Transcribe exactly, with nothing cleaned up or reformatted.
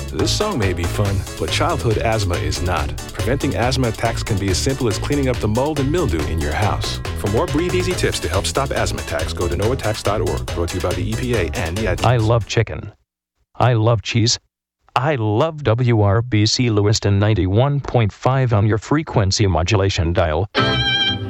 This song may be fun, but childhood asthma is not. Preventing asthma attacks can be as simple as cleaning up the mold and mildew in your house. For more Breathe Easy tips to help stop asthma attacks, go to no attacks dot org. Brought to you by the E P A and the ad teams. I love chicken. I love cheese. I love W R B C Lewiston ninety-one point five on your frequency modulation dial.